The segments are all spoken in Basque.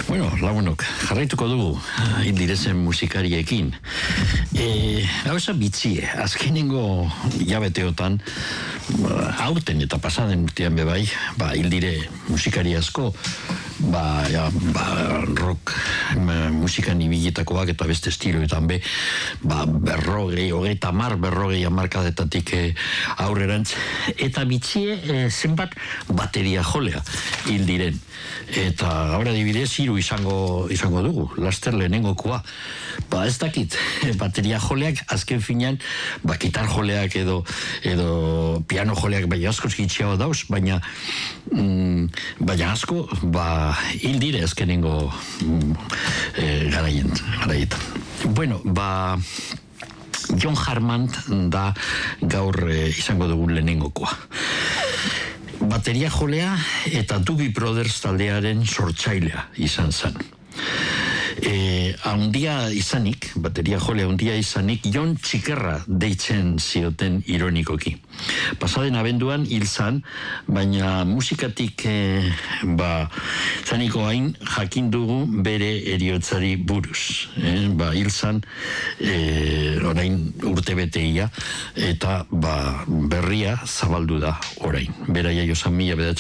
Bueno, lagunok, jarraituko dugu Hildirezen musikariekin. Gauza bitzie, azkenengo hilabeteotan, aurten eta pasaden urtean bebai, Hildire musikari asko, rock musikan ibilitakoak eta beste estiloetan be, berrogei hamarkadetatik aurrerantz, eta bitzie zenbat bateria jolea Hildiren. Eta gaur adibidez, hiru izango dugu, laster lehenengokoa. Ez dakit, bateria joleak azken finean, gitar joleak edo piano joleak bai askoz gitxiago dauz, baina asko, Hildire azkenengo garaietan. Bueno, John Hartman da gaur izango dugun lehenengokoa. Bateria jolea eta Doobie Brothers taldearen sortzailea izan zen. Bateria jolea handia izanik, Jon Txikerra deitzen zioten ironikoki. Pasaden abenduan hil zan, baina musikatik zaniko hain jakin dugu bere heriotzari buruz. Hil zan orain urte beteia eta berria zabaldu da orain. Bera jaio zan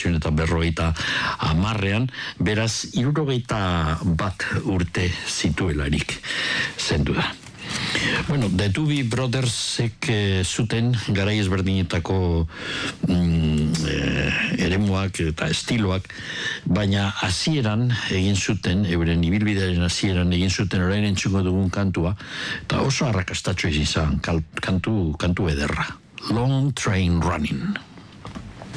1950 beraz 61 urte zituelarik zendu da. Bueno, The Doobie Brothersek zuten garai ezberdinetako eremuak eta estiloak, baina hasieran egin zuten, euren ibilbidearen hasieran egin zuten orain entzungo dugun kantua, eta oso arrakastatxo izan, kantu ederra. Long Train Running.